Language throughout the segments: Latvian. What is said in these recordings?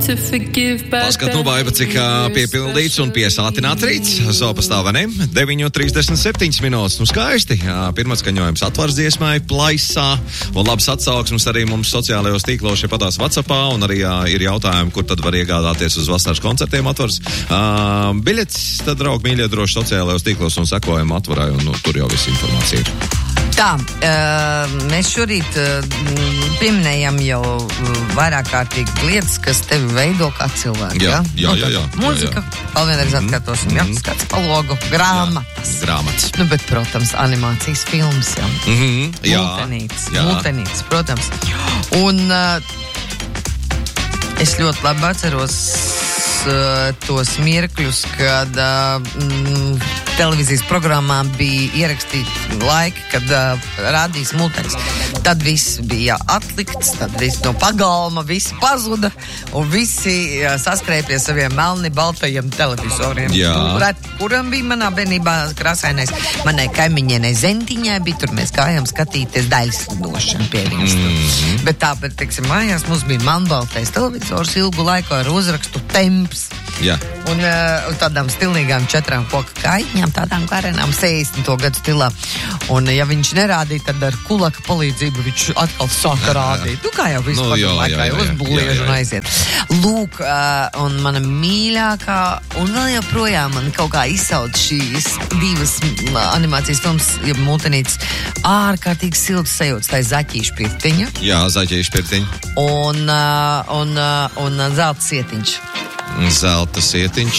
Paskat, baiba, cik piepildīts un piesātināts rīts. Sopastāv, vai ne? 9:37 minūtes. Skaisti. Pirmais skaņojums atvars dziesmai, plaisā. Un labs atsauksmes arī mums sociālajos tīklos, patās WhatsAppā. Un arī ir jautājumi, kur tad var iegādāties uz vasaras koncertiem atvars. Biļetes, tad, draugi, mīļie, droši sociālajos tīklos un sekojam atvarai. Un tur jau viss informācija ir. Tā, mēs šorīt pieminējam jau vairāk kārtīgi lietas, kas tevi veido kā cilvēku. Jā. Mūzika, vēl vienreiz atkārtosim, skats pa logu, grāmatas. Bet, protams, animācijas filmas, Multenīts, protams. Un es ļoti labi atceros tos mirkļus, kad televīzijas programmā bija ierakstīti laiki, kad rādīs Multenis. Tad viss bija atlikts, tad viss no pagalma, visi pazuda un visi saskrēja pie saviem melni baltajiem televizoriem. Kuram bija manā bērnībā krāsainais? Manai kaimiņienai Zentiņai bija, tur mēs gājām skatīties daļslidošanu pie viņas. Bet tāpēc, teiksim, mājās mums bija melnbaltais televizors ilgu laiku ar uzrakstu Temps. Un tādām stilīgām 4 koka kaiņām, tādām karenām 60. gadu stilā. Un ja viņš nerādīja, tad ar kulaka palīdzību viņš atkal sāka rādīt. Kā jau vispār laikā uzbuliež un aiziet. Lūk, un mana mīļākā, un vēl joprojām man kaut kā izsauc šīs 2 animācijas filmas, ja Multenīts, ārkārtīgi silts sajūts. Tā ir Zaķīša pirtiņa. Zaķīša pirtiņa. Un zelta sietiņš. Zelta sietiņš.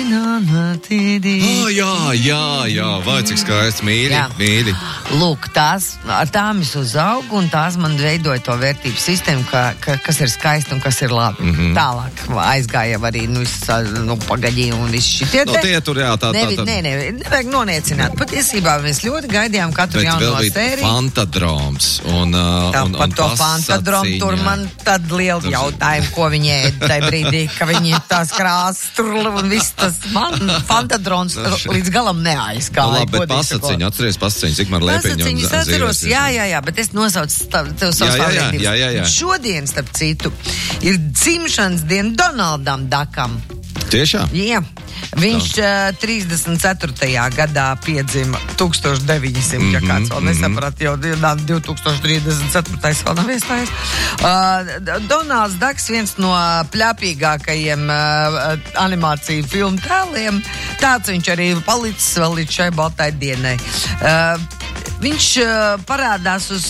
Vai cik skaisti, mīļi. Lūk, ar tām es uzaugu, un tās man veidoja to vērtību sistēmu, kas ir skaisti un kas ir labi. Tālāk aizgāja arī, pagaļī un viss šitie. Tie tur, nevajag noniecināt. Patiesībā mēs ļoti gaidījām katru jauno sēriju. Bet vēl bija Fantadroms. Par to Fantadromu tur man tad liela jautājuma, ko viņi ēd tajā brīdī, ka viņi tās krāsas tur un viss tas man Fantadrons līdz galam neaizgāja. Labi, bet pasaciņu, atceries pasaciņu, cik man Lēpiņu un Pasaciņus atceros, jā, bet es nosaucu tev savus favoritīvus. Šodien, starp citu, ir dzimšanas diena Donaldam Dakam. Tiešām? Jā. Viņš 34. gadā piedzima 1900, ja kāds vēl nesaprat, jau 2034. vēl nav iestājies. Donalds Daks, viens no pļāpīgākajiem animāciju filmu tēliem, tāds viņš arī palicis vēl līdz šai baltai dienai. Viņš parādās uz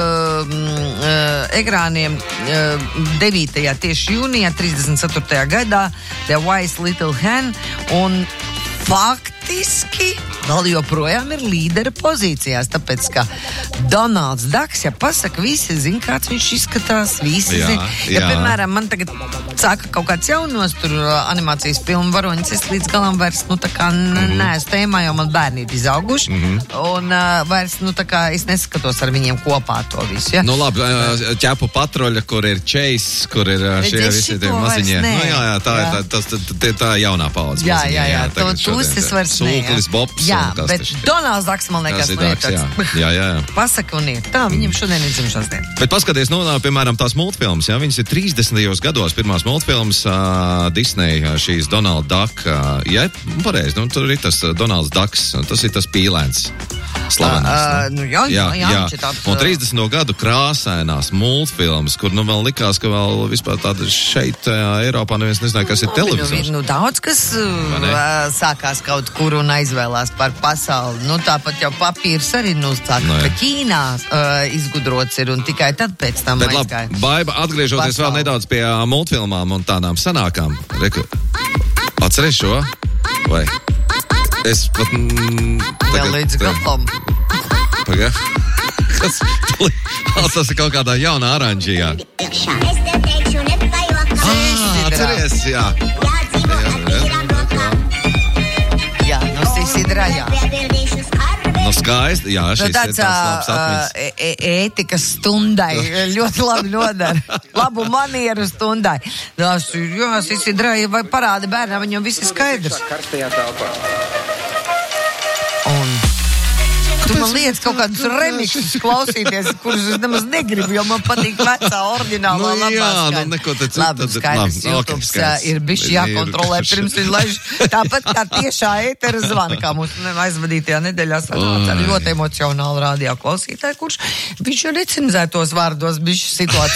ekrāniem 9. tieši jūnijā 34. gadā The Wise Little Hen, un faktiski vēl joprojām ir līdera pozīcijās, tāpēc, ka Donalds Daks, ja pasaka, visi zina, kāds viņš izskatās, visi zina. Ja, piemēram, man tagad sāka kaut kāds jaunos tur animācijas filmu varoņas, es līdz galam vairs, neesmu tēmā, jo man bērni ir izauguši, un vairs, es neskatos ar viņiem kopā to visu, ja? Labi, ķepu patroļa, kur ir Chase, kur ir šie visi tie maziņie. Tā ir jaunā paudze. Jā, es vairs Sūklis, Bobs. Jā, bet Donalds Daks, man liekas, pasaka un iet. Tā, viņam šodien ir dzimšanas diena. Bet paskaties, piemēram, tās multfilmas, viņas ir 30. gados, pirmās multfilmas Disney, šīs Donald Duck, pareizi, tur ir tas Donalds Daks, tas ir tas pīlēns. Slavenais. Jā. Un 30. gadu krāsainās multfilmas, kur vēl likās, ka vēl vispār tāda šeit Eiropā neviens nezināja, kas ir televizors. Daudz, kas sākās kaut kur un aizvēlās par pasauli. Tāpat jau papīrs arī sāka, ka Ķīnā izgudrots ir un tikai tad pēc tam aizgāja. Bet labi, Baiba, atgriežoties vēl nedaudz pie multfilmām un tādām senākām. Atceries šo? Vai? Es pat... Vēl līdz galam. Pagā? Tas ir kaut kādā jaunā oranžijā. Atceries, jā. Sisidrā, jā. Skaisti, jā, šis ir tāds labs atmiņas. Ētikas stundai ļoti labi nodara. Labu manieru stundai. Sisidrā, vai parāda bērnam, viņam viss ir skaidrs. Tu man liekas kaut kādus remixus klausīties, kurus es nemaz negribu, jo man patīk vecā oriģinālā labā skaņa. Neko te citu. Labi, skaidrs, YouTube ir bišķi jākontrolē pirms viņi laiž. Tāpat kā tiešā ētera zvana, kā mums aizvadītajā nedēļā sanāca ar ļoti emocionālu rādio klausītāju, kurš viņš jau recenzētos vārdos bišķi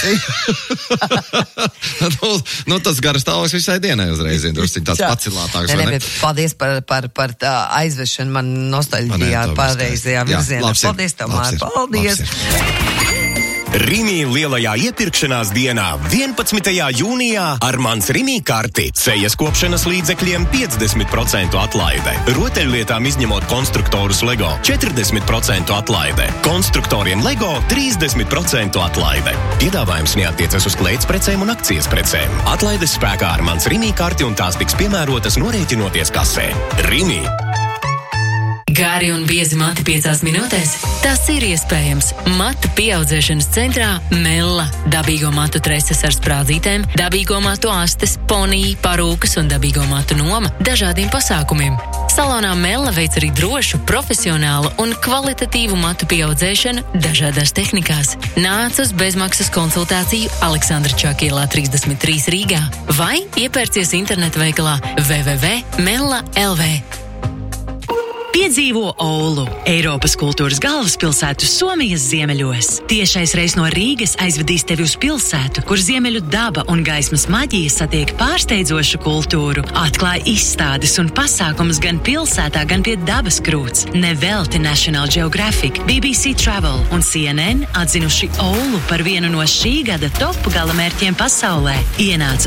situāciju. Tas garas stāvoklis visai dienai uzreiz, drusciņ tāds pacilātāks, vai ne? Paldies par tā aizvešanu man nostalģijā pareizajā virzienā. Paldies tev, Mār, paldies! Rimi lielajā iepirkšanās dienā 11. jūnijā ar mans Rimi karti sejas kopšanas līdzekļiem 50% atlaide. Rotaļlietām izņemot konstruktorus Lego 40% atlaide. Konstruktoriem Lego 30% atlaide. Piedāvājums neattiecas uz kleitsprecēm un akcijas precēm. Atlaides spēkā ar mans Rimi karti un tās tiks piemērotas norēķinoties kasē. Rimi! Gāri un biezi mati 5 minūtēs? Tas ir iespējams. Matu pieaudzēšanas centrā Mella. Dabīgo matu treses ar sprādzītēm, dabīgo matu astes, ponija, parūkas un dabīgo matu noma dažādiem pasākumiem. Salonā Mella veic arī drošu, profesionālu un kvalitatīvu matu pieaudzēšanu dažādās tehnikās. Nāc uz bezmaksas konsultāciju Aleksandra Čakielā 33 Rīgā vai iepērcies internetu veikalā www.mella.lv. Piedzīvo Oulu, Eiropas kultūras galvaspilsētu Somijas ziemeļos. Tiešais reis no Rīgas aizvedīs tevi uz pilsētu, kur ziemeļu daba un gaismas maģija satiek pārsteidzošu kultūru, atklāja izstādes un pasākumus gan pilsētā, gan pie dabas krūts. Nevelti National Geographic, BBC Travel un CNN atzinuši Oulu par vienu no šī gada top galamērķiem pasaulē. Ienāc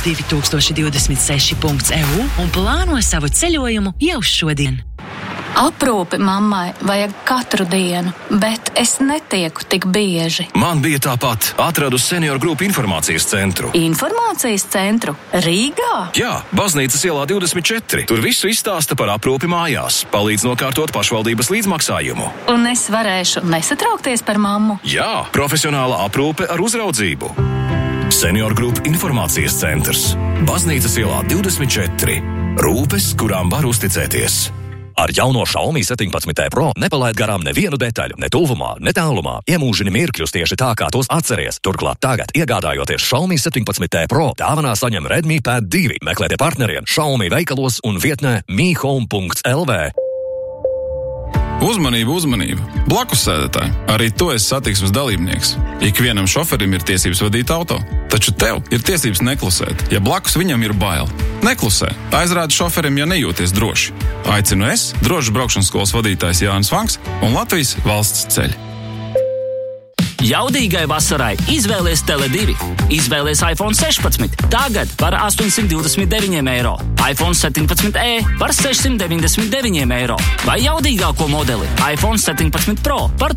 oulu2026.eu un plāno savu ceļojumu jau šodien. Aprūpi mammai vajag katru dienu, bet es netieku tik bieži. Man bija tāpat. Atradu Senior Group informācijas centru. Informācijas centru? Rīgā? Jā, Baznīcas ielā 24. Tur visu izstāsta par aprūpi mājās. Palīdz nokārtot pašvaldības līdzmaksājumu. Un es varēšu nesatraukties par mammu? Jā, profesionāla aprūpe ar uzraudzību. Senior Group informācijas centrs. Baznīcas ielā 24. Rūpes, kurām var uzticēties. Ar jauno Xiaomi 17T Pro nepalaid garām nevienu detaļu, ne tuvumā, ne tālumā. Iemūžini mirkļus tieši tā, kā tos atceries. Turklāt tagad, iegādājoties Xiaomi 17T Pro, dāvanā saņem Redmi Pad 2. Meklētie partneriem Xiaomi veikalos un vietnē mihome.lv. Uzmanību, uzmanību! Blakus sēdētāji, arī tu esi satiksmes dalībnieks. Ikvienam šoferim ir tiesības vadīt auto, taču tev ir tiesības neklusēt, ja blakus viņam ir bail. Neklusē, aizrādi šoferim, ja nejūties droši. Aicinu es, drošas braukšanas skolas vadītājs Jānis Vanks un Latvijas valsts ceļi. Jaudīgai vasarai izvēlies Tele2. Izvēlies iPhone 16. Tagad par 829 eiro. iPhone 17e par 699 eiro. Vai jaudīgāko modeli iPhone 17 Pro par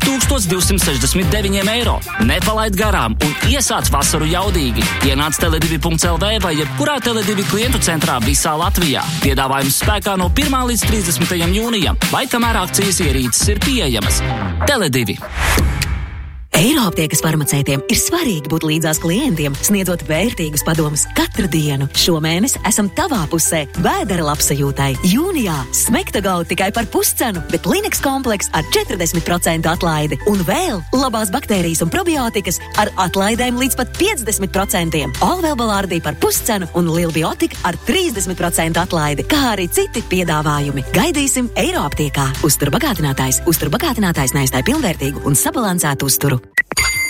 1269 eiro. Nepalaid garām un iesāc vasaru jaudīgi. Ienāc tele2.lv vai jebkurā Tele2 klientu centrā visā Latvijā. Piedāvājums spēkā no 1. līdz 30. jūnijam, vai kamēr akcijas ierīces ir pieejamas. Tele2. Eiroaptiekas farmaceitiem ir svarīgi būt līdzās klientiem, sniedzot vērtīgus padomus katru dienu. Šomēnes esam tavā pusē vēdera labsajūtai. Jūnijā Smektagold tikai par puscenu, bet Linux kompleks ar 40% atlaidi. Un vēl labās baktērijas un probiotikas ar atlaidēm līdz pat 50%. Olvelbalārdī par puscenu un Lilbiotika ar 30% atlaidi, kā arī citi piedāvājumi. Gaidīsim Eiroaptiekā. Uzturbagātinātājs neaizstāj pilnvērtīgu un sabalansētu uzturu.